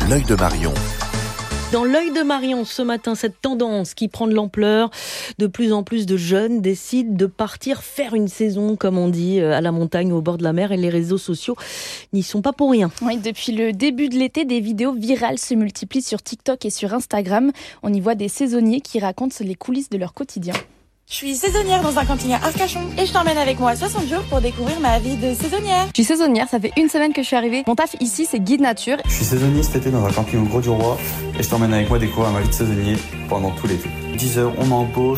l'œil de Marion. Dans l'œil de Marion, ce matin, cette tendance qui prend de l'ampleur, de plus en plus de jeunes décident de partir faire une saison, comme on dit, à la montagne, au bord de la mer, et les réseaux sociaux n'y sont pas pour rien. Oui, depuis le début de l'été, des vidéos virales se multiplient sur TikTok et sur Instagram. On y voit des saisonniers qui racontent les coulisses de leur quotidien. Je suis saisonnière dans un camping à Arcachon et je t'emmène avec moi 60 jours pour découvrir ma vie de saisonnière. Je suis saisonnière, ça fait une semaine que je suis arrivée. Mon taf ici, c'est guide nature. Je suis saisonnier cet été dans un camping au Gros du Roi et je t'emmène avec moi découvrir ma vie de saisonnier pendant tout l'été. 10 heures, on embauche,